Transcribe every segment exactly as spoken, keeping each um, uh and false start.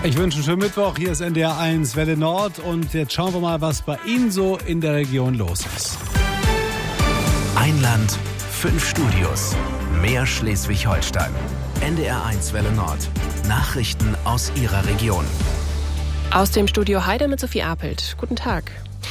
Ich wünsche einen schönen Mittwoch. Hier ist N D R eins Welle Nord und jetzt schauen wir mal, was bei Ihnen so in der Region los ist. Ein Land, fünf Studios, mehr Schleswig-Holstein. N D R eins Welle Nord. Nachrichten aus Ihrer Region. Aus dem Studio Heide mit Sophie Apelt. Guten Tag.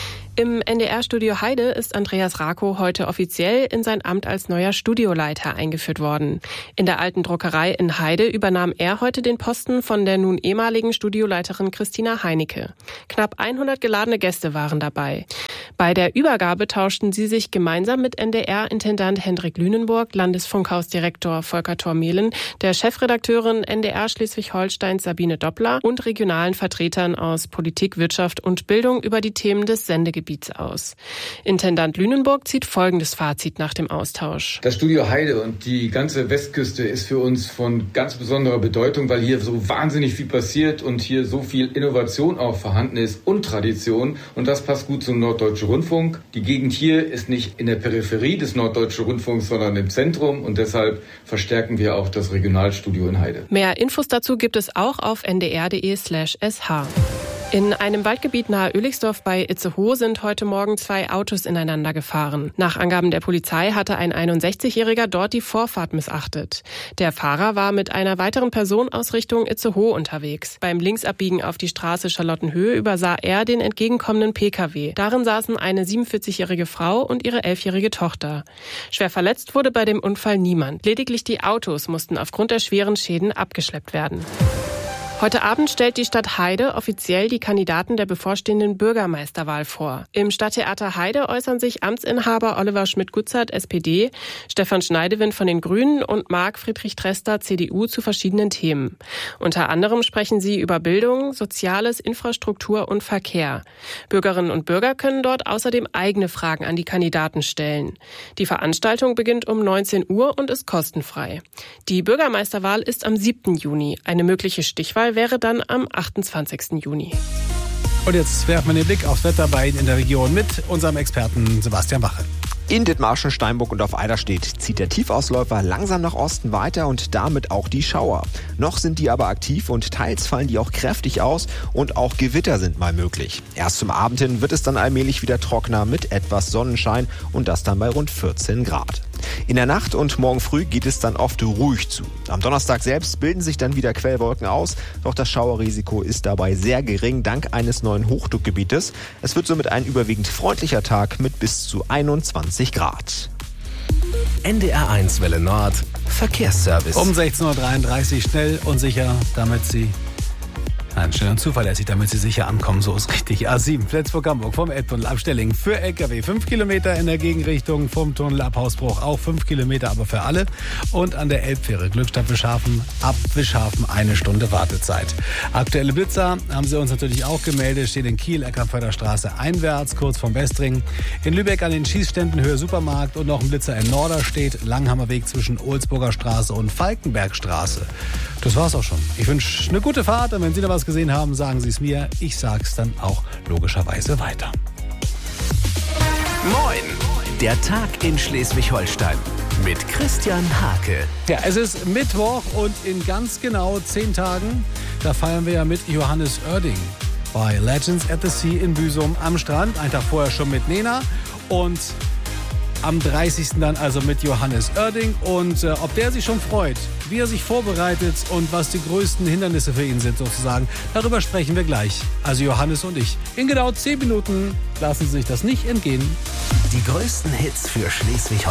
Im N D R-Studio Heide ist Andreas Rakow heute offiziell in sein Amt als neuer Studioleiter eingeführt worden. In der alten Druckerei in Heide übernahm er heute den Posten von der nun ehemaligen Studioleiterin Christina Heinecke. Knapp hundert geladene Gäste waren dabei. Bei der Übergabe tauschten sie sich gemeinsam mit N D R-Intendant Hendrik Lünenburg, Landesfunkhausdirektor Volker Thormehlen, der Chefredakteurin N D R Schleswig-Holsteins Sabine Doppler und regionalen Vertretern aus Politik, Wirtschaft und Bildung über die Themen des Sendegebiets aus. Intendant Lünenburg zieht folgendes Fazit nach dem Austausch. Das Studio Heide und die ganze Westküste ist für uns von ganz besonderer Bedeutung, weil hier so wahnsinnig viel passiert und hier so viel Innovation auch vorhanden ist und Tradition. Und das passt gut zum Norddeutschen Rundfunk. Die Gegend hier ist nicht in der Peripherie des Norddeutschen Rundfunks, sondern im Zentrum. Und deshalb verstärken wir auch das Regionalstudio in Heide. Mehr Infos dazu gibt es auch auf n d r punkt d e slash s h. In einem Waldgebiet nahe Oehlichsdorf bei Itzehoe sind heute Morgen zwei Autos ineinander gefahren. Nach Angaben der Polizei hatte ein einundsechzigjähriger dort die Vorfahrt missachtet. Der Fahrer war mit einer weiteren Person aus Richtung Itzehoe unterwegs. Beim Linksabbiegen auf die Straße Charlottenhöhe übersah er den entgegenkommenden P K W. Darin saßen eine siebenundvierzigjährige Frau und ihre elfjährige Tochter. Schwer verletzt wurde bei dem Unfall niemand. Lediglich die Autos mussten aufgrund der schweren Schäden abgeschleppt werden. Heute Abend stellt die Stadt Heide offiziell die Kandidaten der bevorstehenden Bürgermeisterwahl vor. Im Stadttheater Heide äußern sich Amtsinhaber Oliver Schmidt-Gutzert, S P D, Stefan Schneidewind von den Grünen und Marc Friedrich Trester, C D U, zu verschiedenen Themen. Unter anderem sprechen sie über Bildung, Soziales, Infrastruktur und Verkehr. Bürgerinnen und Bürger können dort außerdem eigene Fragen an die Kandidaten stellen. Die Veranstaltung beginnt um neunzehn Uhr und ist kostenfrei. Die Bürgermeisterwahl ist am siebten Juni. Eine mögliche Stichwahl wäre dann am achtundzwanzigsten Juni. Und jetzt werfen wir den Blick aufs Wetter bei Ihnen in der Region mit unserem Experten Sebastian Wache. In Dithmarschen, Steinburg und auf Eiderstedt zieht der Tiefausläufer langsam nach Osten weiter und damit auch die Schauer. Noch sind die aber aktiv und teils fallen die auch kräftig aus und auch Gewitter sind mal möglich. Erst zum Abend hin wird es dann allmählich wieder trockener mit etwas Sonnenschein und das dann bei rund vierzehn Grad. In der Nacht und morgen früh geht es dann oft ruhig zu. Am Donnerstag selbst bilden sich dann wieder Quellwolken aus, doch das Schauerrisiko ist dabei sehr gering dank eines neuen Hochdruckgebietes. Es wird somit ein überwiegend freundlicher Tag mit bis zu einundzwanzig Grad. N D R eins Welle Nord, Verkehrsservice. Um sechzehn Uhr dreiunddreißig schnell und sicher, damit Sie... Nein, schnell und zuverlässig, damit Sie sicher ankommen, so ist richtig. A sieben, Flensburg-Hamburg vom Elbtunnel ab Stellingen für L K W. Fünf Kilometer in der Gegenrichtung vom Tunnel ab Hausbruch, auch fünf Kilometer, aber für alle. Und an der Elbfähre Glückstadt Wischhafen, ab Wischhafen eine Stunde Wartezeit. Aktuelle Blitzer haben Sie uns natürlich auch gemeldet, steht in Kiel, Eckernförder Straße einwärts, kurz vom Westring. In Lübeck an den Schießständen Höhe Supermarkt und noch ein Blitzer in Norderstedt, Langhammerweg zwischen Ohlsburger Straße und Falkenbergstraße. Das war's auch schon. Ich wünsche eine gute Fahrt und wenn Sie da was gesehen haben, sagen Sie es mir. Ich sag's dann auch logischerweise weiter. Moin! Der Tag in Schleswig-Holstein mit Christian Hake. Ja, es ist Mittwoch und in ganz genau zehn Tagen, da feiern wir ja mit Johannes Oerding bei Legends at the Sea in Büsum am Strand. Einen Tag vorher schon mit Nena und am dreißigsten dann also mit Johannes Oerding. Und äh, ob der sich schon freut, wie er sich vorbereitet und was die größten Hindernisse für ihn sind sozusagen, darüber sprechen wir gleich. Also Johannes und ich. In genau zehn Minuten lassen Sie sich das nicht entgehen. Die größten Hits für Schleswig-Holstein.